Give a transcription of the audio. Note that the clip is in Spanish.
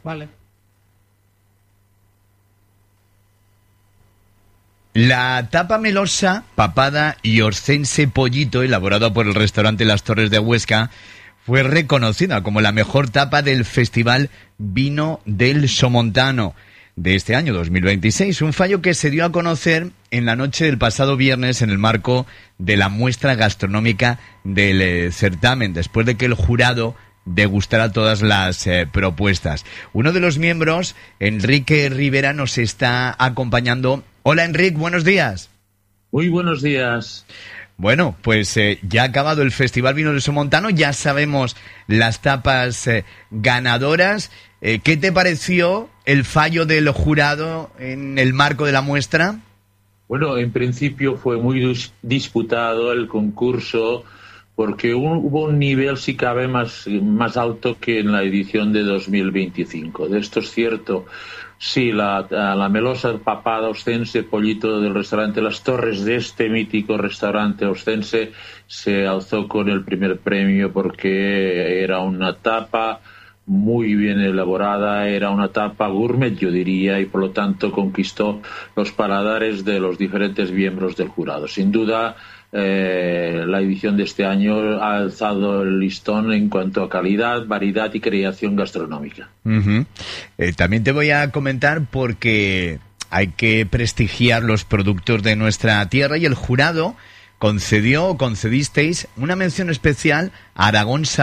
Vale. La tapa melosa, papada y oscense pollito, elaborada por el restaurante Las Torres de Huesca, fue reconocida como la mejor tapa del Festival Vino del Somontano de este año 2026. Un fallo que se dio a conocer en la noche del pasado viernes en el marco de la muestra gastronómica del certamen, después de que el jurado degustara todas las propuestas. Uno de los miembros, Enrique Rivera, nos está acompañando. Hola, Enrique, buenos días. Muy buenos días. Bueno, pues ya ha acabado el Festival Vino del Somontano, ya sabemos las tapas ganadoras. ¿Qué te pareció el fallo del jurado en el marco de la muestra? Bueno, en principio fue muy disputado el concurso porque hubo un nivel, si cabe, más alto que en la edición de 2025. De esto es cierto. Sí, la melosa papada oscense pollito del restaurante Las Torres, de este mítico restaurante oscense, se alzó con el primer premio porque era una tapa muy bien elaborada, era una tapa gourmet, yo diría, y por lo tanto conquistó los paladares de los diferentes miembros del jurado. Sin duda, la edición de este año ha alzado el listón en cuanto a calidad, variedad y creación gastronómica. Uh-huh. También te voy a comentar porque hay que prestigiar los productos de nuestra tierra y el jurado concedisteis una mención especial a Aragón